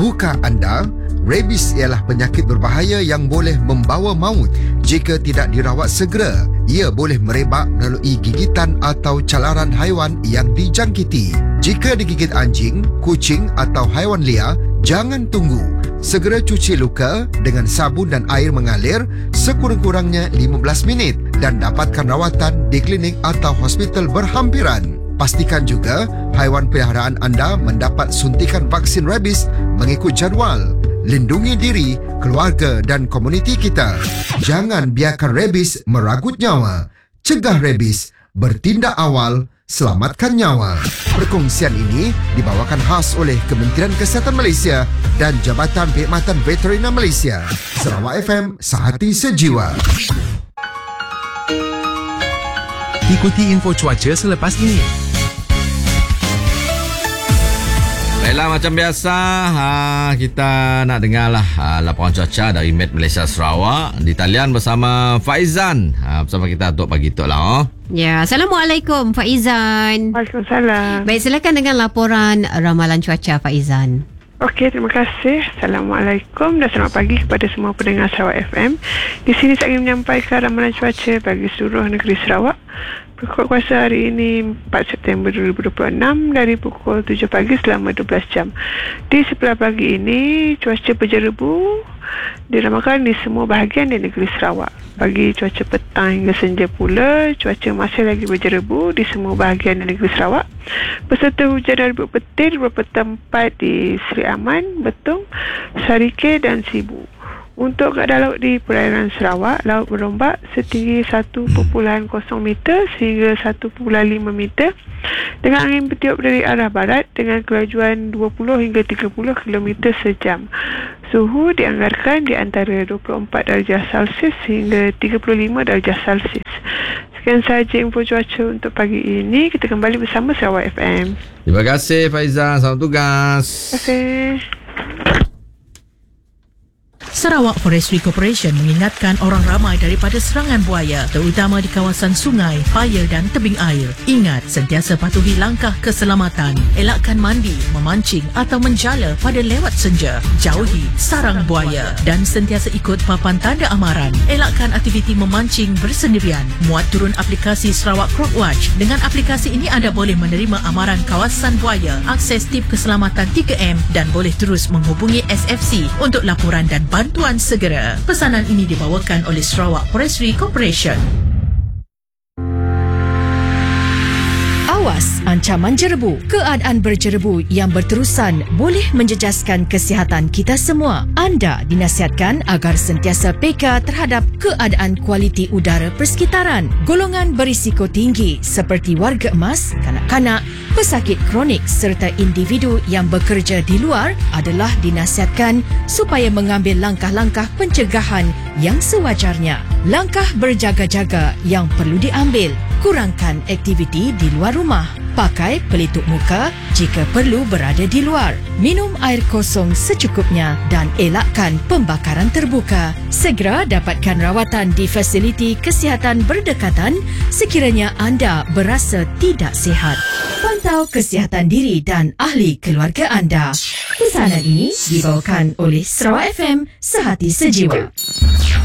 Tahukah anda, rabies ialah penyakit berbahaya yang boleh membawa maut jika tidak dirawat segera. Ia boleh merebak melalui gigitan atau calaran haiwan yang dijangkiti. Jika digigit anjing, kucing atau haiwan liar, jangan tunggu. Segera cuci luka dengan sabun dan air mengalir sekurang-kurangnya 15 minit dan dapatkan rawatan di klinik atau hospital berhampiran. Pastikan juga haiwan peliharaan anda mendapat suntikan vaksin rabies mengikut jadual. Lindungi diri, keluarga dan komuniti kita. Jangan biarkan rabies meragut nyawa. Cegah rabies, bertindak awal, selamatkan nyawa. Perkongsian ini dibawakan khas oleh Kementerian Kesihatan Malaysia dan Jabatan Perkhidmatan Veteriner Malaysia. Sarawak FM, sehati sejiwa. Ikuti info cuaca selepas ini. Baiklah, macam biasa kita nak dengarlah laporan cuaca dari Met Malaysia Sarawak di talian bersama Faizan bersama kita untuk pagi tu lah. Ya, Assalamualaikum Faizan. Waalaikumsalam. Baik, silakan dengan laporan ramalan cuaca Faizan. Okey, terima kasih. Assalamualaikum dan selamat pagi kepada semua pendengar Sarawak FM. Di sini saya ingin menyampaikan ramalan cuaca bagi seluruh negeri Sarawak. Berkuat kuasa hari ini 4 September 2026 dari pukul 7 pagi selama 12 jam. Di sebelah pagi ini, cuaca berjerebu diramakan di semua bahagian di negeri Sarawak. Bagi cuaca petang hingga senja pula, cuaca masih lagi berjerebu di semua bahagian di negeri Sarawak. Beserta hujan dan rebut petir beberapa tempat di Seri Aman, Betong, Sarike dan Sibu. Untuk keadaan laut di perairan Sarawak, laut berombak setinggi 1.0 meter sehingga 1.5 meter dengan angin bertiup dari arah barat dengan kelajuan 20 hingga 30 km sejam. Suhu dianggarkan di antara 24 darjah Celsius hingga 35 darjah Celsius. Sekian sahaja info cuaca untuk pagi ini. Kita kembali bersama Sarawak FM. Terima kasih Faizan, selamat tugas. Terima kasih. Sarawak Forestry Corporation mengingatkan orang ramai daripada serangan buaya, terutama di kawasan sungai, paya dan tebing air. Ingat, sentiasa patuhi langkah keselamatan. Elakkan mandi, memancing atau menjala pada lewat senja. Jauhi sarang buaya dan sentiasa ikut papan tanda amaran. Elakkan aktiviti memancing bersendirian. Muat turun aplikasi Sarawak Crockwatch. Dengan aplikasi ini anda boleh menerima amaran kawasan buaya, akses tip keselamatan 3M dan boleh terus menghubungi SFC untuk laporan dan bantuan segera. Pesanan ini dibawakan oleh Sarawak Forestry Corporation. Awas ancaman jerebu. Keadaan berjerebu yang berterusan boleh menjejaskan kesihatan kita semua. Anda dinasihatkan agar sentiasa peka terhadap keadaan kualiti udara persekitaran. Golongan berisiko tinggi seperti warga emas, kanak-kanak, pesakit kronik serta individu yang bekerja di luar adalah dinasihatkan supaya mengambil langkah-langkah pencegahan yang sewajarnya. Langkah berjaga-jaga yang perlu diambil. Kurangkan aktiviti di luar rumah. Pakai pelitup muka jika perlu berada di luar. Minum air kosong secukupnya dan elakkan pembakaran terbuka. Segera dapatkan rawatan di fasiliti kesihatan berdekatan sekiranya anda berasa tidak sihat. Pantau kesihatan diri dan ahli keluarga anda. Pesanan ini dibawakan oleh Sarawak FM, sehati sejiwa.